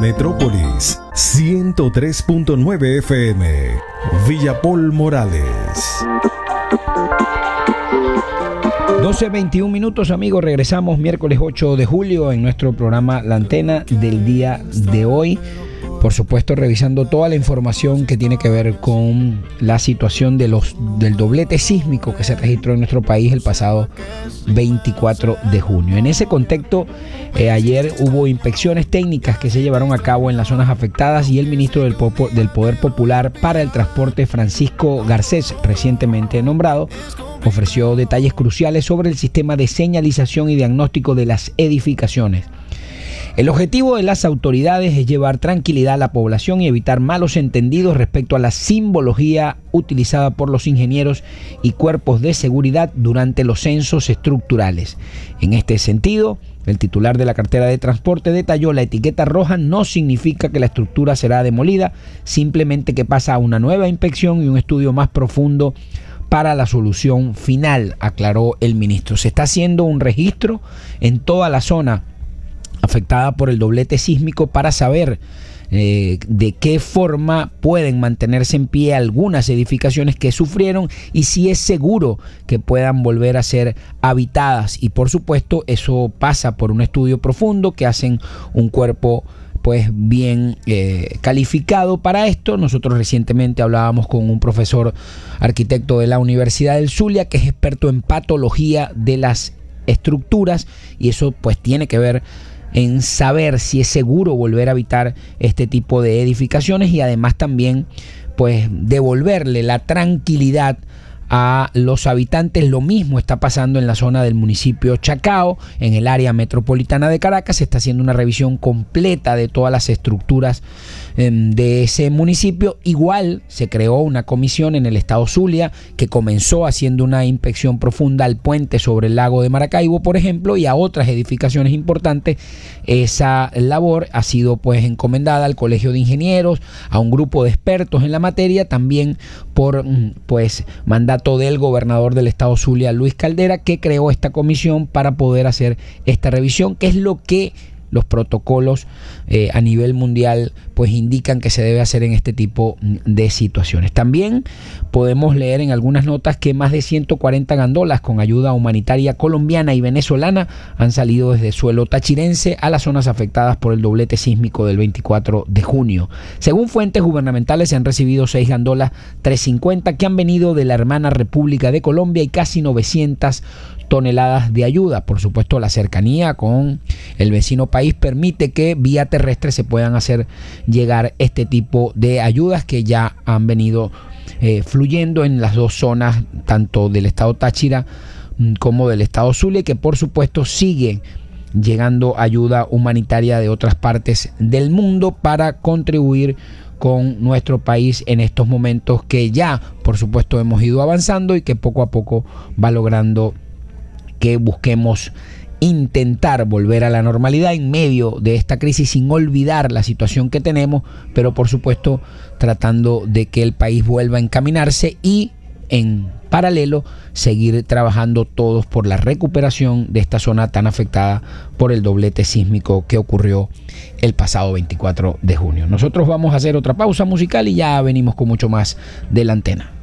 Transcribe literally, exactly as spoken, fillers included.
Metrópolis ciento tres punto nueve F M, Villapol Morales. doce veintiún minutos, amigos. Regresamos miércoles ocho de julio en nuestro programa La Antena del día de hoy. Por supuesto, revisando toda la información que tiene que ver con la situación de los, del doblete sísmico que se registró en nuestro país el pasado veinticuatro de junio. En ese contexto, eh, ayer hubo inspecciones técnicas que se llevaron a cabo en las zonas afectadas y el ministro del, Popo, del Poder Popular para el Transporte, Francisco Garcés, recientemente nombrado, ofreció detalles cruciales sobre el sistema de señalización y diagnóstico de las edificaciones. El objetivo de las autoridades es llevar tranquilidad a la población y evitar malos entendidos respecto a la simbología utilizada por los ingenieros y cuerpos de seguridad durante los censos estructurales. En este sentido, el titular de la cartera de transporte detalló: la etiqueta roja no significa que la estructura será demolida, simplemente que pasa a una nueva inspección y un estudio más profundo para la solución final, aclaró el ministro. Se está haciendo un registro en toda la zona afectada por el doblete sísmico para saber eh, de qué forma pueden mantenerse en pie algunas edificaciones que sufrieron y si es seguro que puedan volver a ser habitadas. Y por supuesto eso pasa por un estudio profundo que hacen un cuerpo pues bien eh, calificado para esto. Nosotros recientemente hablábamos con un profesor arquitecto de la Universidad del Zulia que es experto en patología de las estructuras y eso pues tiene que ver en saber si es seguro volver a habitar este tipo de edificaciones y además también pues devolverle la tranquilidad a los habitantes. Lo mismo está pasando en la zona del municipio Chacao, en el área metropolitana de Caracas. Se está haciendo una revisión completa de todas las estructuras eh, de ese municipio. Igual se creó una comisión en el estado Zulia que comenzó haciendo una inspección profunda al puente sobre el lago de Maracaibo, por ejemplo, y a otras edificaciones importantes. Esa labor ha sido pues encomendada al Colegio de Ingenieros, a un grupo de expertos en la materia, también por pues mandato del gobernador del estado Zulia, Luis Caldera, que creó esta comisión para poder hacer esta revisión, que es lo que los protocolos eh, a nivel mundial pues indican que se debe hacer en este tipo de situaciones. También podemos leer en algunas notas que más de ciento cuarenta gandolas con ayuda humanitaria colombiana y venezolana han salido desde suelo tachirense a las zonas afectadas por el doblete sísmico del veinticuatro de junio. Según fuentes gubernamentales, se han recibido seis gandolas trescientos cincuenta que han venido de la hermana República de Colombia y casi novecientas toneladas de ayuda. Por supuesto, la cercanía con el vecino país permite que vía terrestre se puedan hacer llegar este tipo de ayudas que ya han venido eh, fluyendo en las dos zonas, tanto del estado Táchira como del estado Zulia, y que por supuesto sigue llegando ayuda humanitaria de otras partes del mundo para contribuir con nuestro país en estos momentos que ya por supuesto hemos ido avanzando y que poco a poco va logrando que busquemos intentar volver a la normalidad en medio de esta crisis sin olvidar la situación que tenemos, pero por supuesto tratando de que el país vuelva a encaminarse y en paralelo seguir trabajando todos por la recuperación de esta zona tan afectada por el doblete sísmico que ocurrió el pasado veinticuatro de junio. Nosotros vamos a hacer otra pausa musical y ya venimos con mucho más de La Antena.